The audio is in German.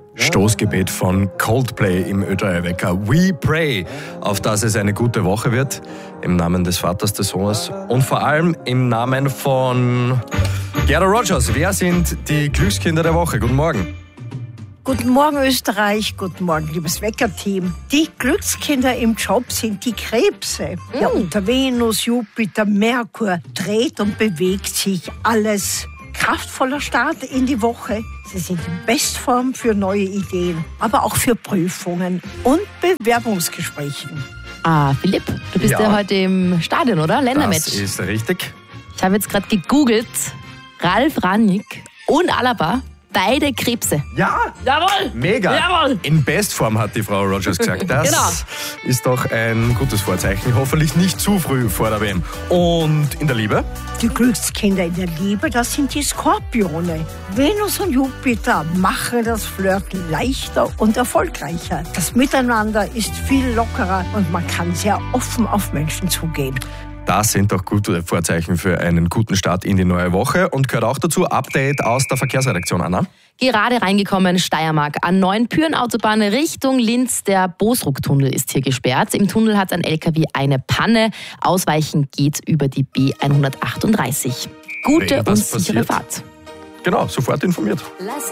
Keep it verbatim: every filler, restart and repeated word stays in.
Stoßgebet von Coldplay im Ö drei Wecker. We pray, auf dass es eine gute Woche wird. Im Namen des Vaters, des Sohnes und vor allem im Namen von Gerda Rogers. Wer sind die Glückskinder der Woche? Guten Morgen. Guten Morgen Österreich, guten Morgen liebes Wecker-Team. Die Glückskinder im Job sind die Krebse. Mm. Ja, unter Venus, Jupiter, Merkur dreht und bewegt sich alles. Kraftvoller Start in die Woche. Sie sind in Bestform für neue Ideen, aber auch für Prüfungen und Bewerbungsgesprächen. Ah, Philipp, du bist ja, ja heute im Stadion, oder? Ländermatch. Das ist richtig. Ich habe jetzt gerade gegoogelt. Ralf Rangnick und Alaba, beide Krebse. Ja, jawohl, mega. Jawohl. In Bestform hat die Frau Rogers gesagt. Das genau. ist doch ein gutes Vorzeichen. Hoffentlich nicht zu früh vor der W M. Und in der Liebe? Die Glückskinder in der Liebe, das sind die Skorpione. Venus und Jupiter machen das Flirten leichter und erfolgreicher. Das Miteinander ist viel lockerer und man kann sehr offen auf Menschen zugehen. Das sind doch gute Vorzeichen für einen guten Start in die neue Woche und gehört auch dazu Update aus der Verkehrsredaktion, Anna. Gerade reingekommen, Steiermark, A neun Pyrenautobahn Richtung Linz. Der Bosruck-Tunnel ist hier gesperrt. Im Tunnel hat ein L K W eine Panne. Ausweichen geht über die B hundertachtunddreißig. Gute und sichere Fahrt. Genau, sofort informiert.